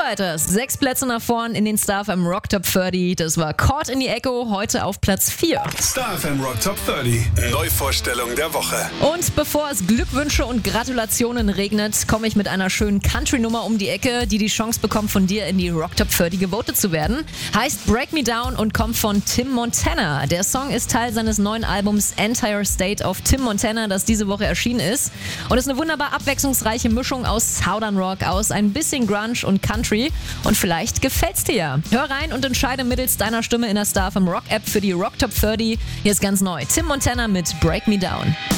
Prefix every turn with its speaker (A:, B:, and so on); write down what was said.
A: Fighters, 6 Plätze nach vorn in den Star FM Rock Top 30. Das war Caught in the Echo, heute auf Platz 4.
B: Star FM Rock Top 30. Neuvorstellung der Woche.
A: Und bevor es Glückwünsche und Gratulationen regnet, komme ich mit einer schönen Country-Nummer um die Ecke, die Chance bekommt, von dir in die Rock Top 30 gewotet zu werden. Heißt Break Me Down und kommt von Tim Montana. Der Song ist Teil seines neuen Albums Entire State of Tim Montana, das diese Woche erschienen ist. Und ist eine wunderbar abwechslungsreiche Mischung aus Southern Rock, aus ein bisschen Grunge und Country. Und vielleicht gefällt's dir ja. Hör rein und entscheide mittels deiner Stimme in der Star FM Rock App für die Rock Top 30. Hier ist ganz neu Tim Montana mit Break Me Down.